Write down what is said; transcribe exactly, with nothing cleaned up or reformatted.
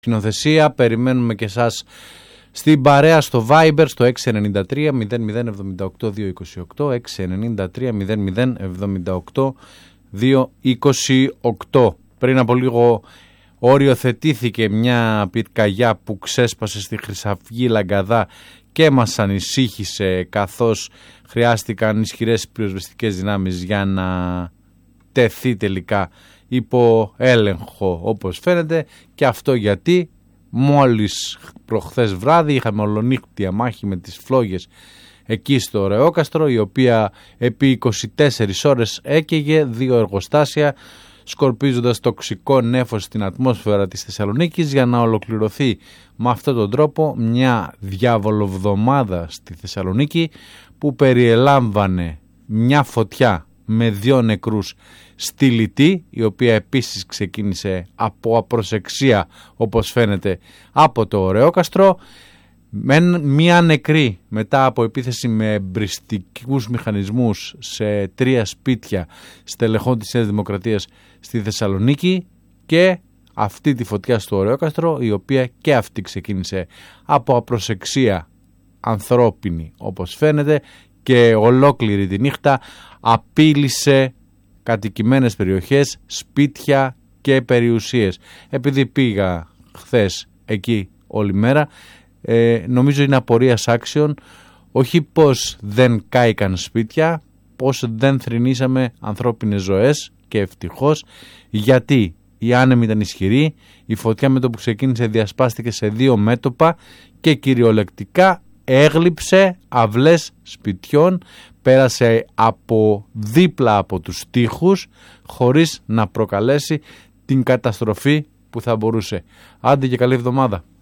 Συνοθεσία, περιμένουμε και εσάς στην παρέα στο Viber στο έξι εννιά τρία μηδέν μηδέν εβδομήντα οκτώ δύο είκοσι οκτώ, έξι εννιά τρία μηδέν μηδέν εβδομήντα οκτώ δύο είκοσι οκτώ. Πριν από λίγο οριοθετήθηκε μια πυρκαγιά που ξέσπασε στη Χρυσαυγή Λαγκαδά και μας ανησύχησε, καθώς χρειάστηκαν ισχυρές πυροσβεστικές δυνάμεις για να τεθεί τελικά υπό έλεγχο, όπως φαίνεται. Και αυτό γιατί μόλις προχθές βράδυ είχαμε ολονύχτια μάχη με τις φλόγες εκεί στο Ρεόκαστρο, η οποία επί είκοσι τέσσερις ώρες έκαιγε δύο εργοστάσια, σκορπίζοντας τοξικό νέφος στην ατμόσφαιρα της Θεσσαλονίκης, για να ολοκληρωθεί με αυτόν τον τρόπο μια διαβολοβδομάδα στη Θεσσαλονίκη που περιελάμβανε μια φωτιά με δύο νεκρούς στη Λιτή, η οποία επίσης ξεκίνησε από απροσεξία, όπως φαίνεται, από το Ωρεόκαστρο, με μία νεκρή μετά από επίθεση με εμπριστικούς μηχανισμούς σε τρία σπίτια στελεχών της Νέας Δημοκρατίας στη Θεσσαλονίκη, και αυτή τη φωτιά στο Ωρεόκαστρο, η οποία και αυτή ξεκίνησε από απροσεξία ανθρώπινη, όπως φαίνεται, και ολόκληρη τη νύχτα απείλησε κατοικημένες περιοχές, σπίτια και περιουσίες. Επειδή πήγα χθες εκεί όλη μέρα, ε, νομίζω είναι απορίας άξιων, όχι πως δεν κάηκαν σπίτια, πως δεν θρηνήσαμε ανθρώπινες ζωές, και ευτυχώς, γιατί η άνεμη ήταν ισχυρή, η φωτιά με το που ξεκίνησε διασπάστηκε σε δύο μέτωπα και κυριολεκτικά έγλειψε αυλές σπιτιών, πέρασε από δίπλα από τους τοίχους χωρίς να προκαλέσει την καταστροφή που θα μπορούσε. Άντε και καλή εβδομάδα.